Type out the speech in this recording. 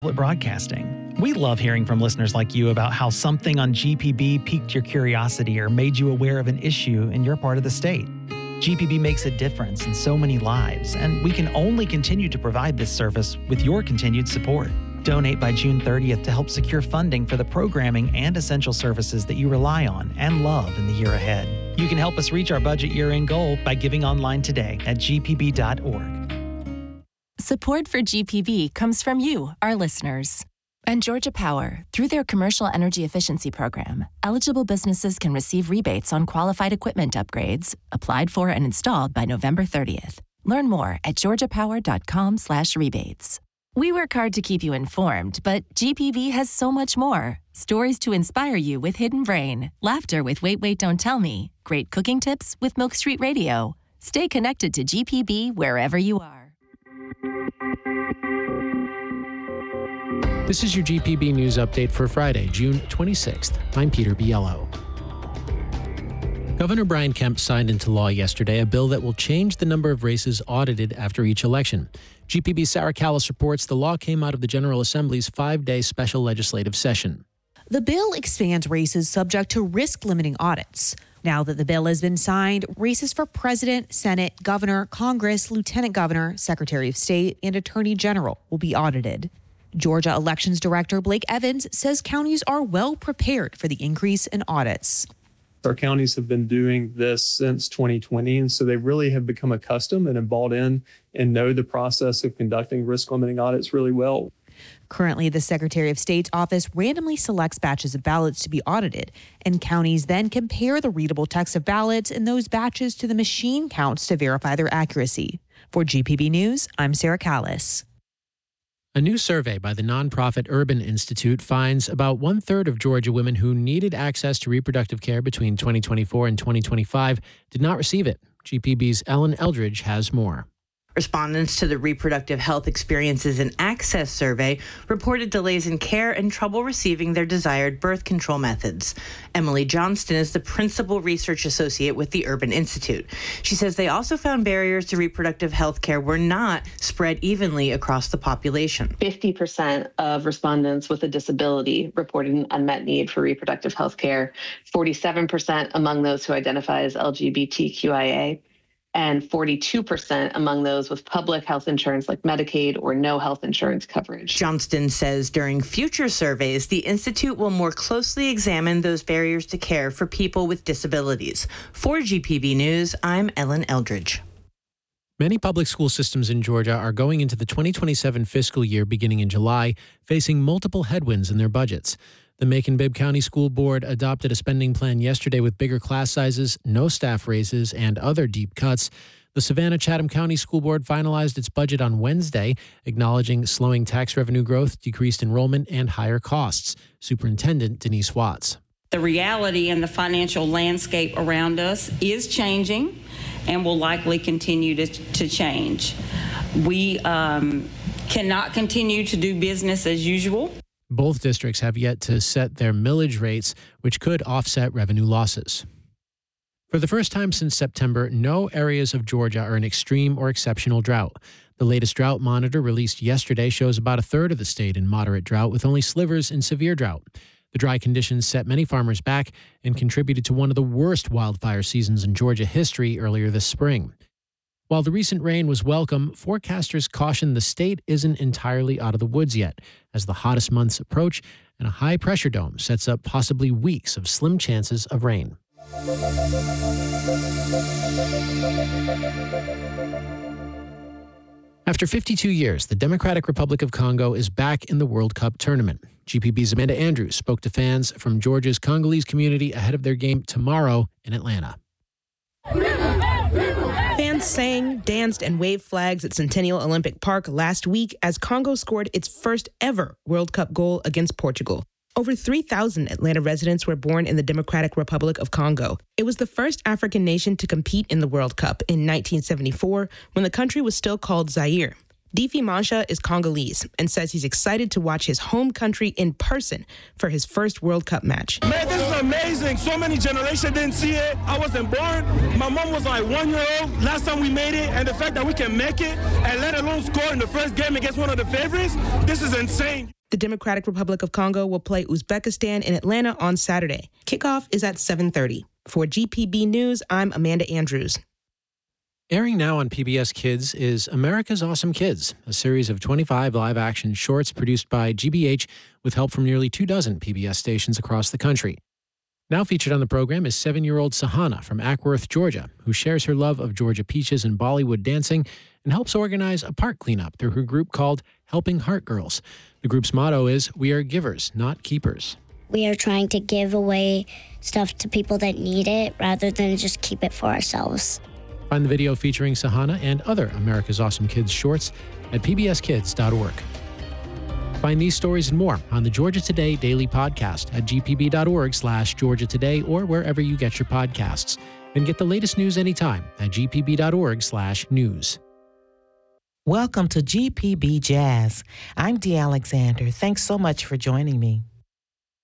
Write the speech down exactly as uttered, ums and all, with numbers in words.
Broadcasting. We love hearing from listeners like you about how something on G P B piqued your curiosity or made you aware of an issue in your part of the state. G P B makes a difference in so many lives, and we can only continue to provide this service with your continued support. Donate by June thirtieth to help secure funding for the programming and essential services that you rely on and love in the year ahead. You can help us reach our budget year-end goal by giving online today at g p b dot org. Support for G P B comes from you, our listeners. And Georgia Power, through their Commercial Energy Efficiency Program, eligible businesses can receive rebates on qualified equipment upgrades, applied for and installed by November thirtieth. Learn more at georgia power dot com slash rebates. We work hard to keep you informed, but G P B has so much more. Stories to inspire you with Hidden Brain, laughter with Wait, Wait, Don't Tell Me, great cooking tips with Milk Street Radio. Stay connected to G P B wherever you are. This is your G P B News Update for Friday, June twenty-sixth. I'm Peter Biello. Governor Brian Kemp signed into law yesterday a bill that will change the number of races audited after each election. G P B's Sarah Callis reports the law came out of the General Assembly's five-day special legislative session. The bill expands races subject to risk-limiting audits. Now that the bill has been signed, races for president, Senate, governor, Congress, lieutenant governor, secretary of state, and attorney general will be audited. Georgia Elections Director Blake Evans says counties are well prepared for the increase in audits. Our counties have been doing this since twenty twenty, and so they really have become accustomed and have bought in and know the process of conducting risk-limiting audits really well. Currently, the Secretary of State's office randomly selects batches of ballots to be audited, and counties then compare the readable text of ballots in those batches to the machine counts to verify their accuracy. For G P B News, I'm Sarah Callis. A new survey by the nonprofit Urban Institute finds about one-third of Georgia women who needed access to reproductive care between twenty twenty-four and twenty twenty-five did not receive it. G P B's Ellen Eldridge has more. Respondents to the Reproductive Health Experiences and Access Survey reported delays in care and trouble receiving their desired birth control methods. Emily Johnston is the principal research associate with the Urban Institute. She says they also found barriers to reproductive health care were not spread evenly across the population. fifty percent of respondents with a disability reported an unmet need for reproductive health care, forty-seven percent among those who identify as L G B T Q I A, and forty-two percent among those with public health insurance like Medicaid or no health insurance coverage. Johnston says during future surveys, the Institute will more closely examine those barriers to care for people with disabilities. For G P B News, I'm Ellen Eldridge. Many public school systems in Georgia are going into the twenty twenty-seven fiscal year beginning in July, facing multiple headwinds in their budgets. The Macon-Bibb County School Board adopted a spending plan yesterday with bigger class sizes, no staff raises, and other deep cuts. The Savannah-Chatham County School Board finalized its budget on Wednesday, acknowledging slowing tax revenue growth, decreased enrollment, and higher costs. Superintendent Denise Watts. The reality and the financial landscape around us is changing and will likely continue to, to change. We um, cannot continue to do business as usual. Both districts have yet to set their millage rates, which could offset revenue losses. For the first time since September, no areas of Georgia are in extreme or exceptional drought. The latest drought monitor released yesterday shows about a third of the state in moderate drought, with only slivers in severe drought. The dry conditions set many farmers back and contributed to one of the worst wildfire seasons in Georgia history earlier this spring. While the recent rain was welcome, forecasters caution the state isn't entirely out of the woods yet, as the hottest months approach and a high-pressure dome sets up possibly weeks of slim chances of rain. After fifty-two years, the Democratic Republic of Congo is back in the World Cup tournament. G P B's Amanda Andrews spoke to fans from Georgia's Congolese community ahead of their game tomorrow in Atlanta. Fans sang, danced, and waved flags at Centennial Olympic Park last week as Congo scored its first ever World Cup goal against Portugal. Over three thousand Atlanta residents were born in the Democratic Republic of Congo. It was the first African nation to compete in the World Cup in nineteen seventy-four, when the country was still called Zaire. Difi Mancha is Congolese and says he's excited to watch his home country in person for his first World Cup match. Man, this is amazing. So many generations didn't see it. I wasn't born. My mom was like one year old last time we made it, and the fact that we can make it and let alone score in the first game against one of the favorites, this is insane. The Democratic Republic of Congo will play Uzbekistan in Atlanta on Saturday. Kickoff is at seven thirty. For G P B News, I'm Amanda Andrews. Airing now on P B S Kids is America's Awesome Kids, a series of twenty-five live-action shorts produced by G B H with help from nearly two dozen P B S stations across the country. Now featured on the program is seven-year-old Sahana from Ackworth, Georgia, who shares her love of Georgia peaches and Bollywood dancing and helps organize a park cleanup through her group called Helping Heart Girls. The group's motto is, "We are givers, not keepers." We are trying to give away stuff to people that need it rather than just keep it for ourselves. Find the video featuring Sahana and other America's Awesome Kids shorts at p b s kids dot org. Find these stories and more on the Georgia Today Daily Podcast at g p b dot org slash Georgia Today or wherever you get your podcasts. And get the latest news anytime at g p b dot org slash news. Welcome to G P B Jazz. I'm Dee Alexander. Thanks so much for joining me.